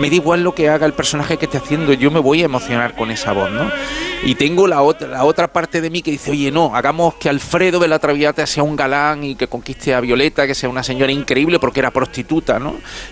me da igual lo que haga el personaje que esté haciendo, yo me voy a emocionar con esa voz, ¿no? Y tengo la otra parte de mí que dice, oye, no, hagamos que Alfredo de la Traviata sea un galán y que conquiste a Violeta, que sea una señora increíble porque era prostituta, ¿no?